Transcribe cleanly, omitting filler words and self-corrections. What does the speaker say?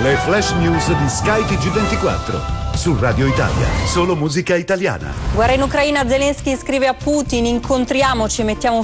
Le flash news di Sky TG24. Su Radio Italia, solo musica italiana. Guerra in Ucraina, Zelensky scrive a Putin: incontriamoci, mettiamo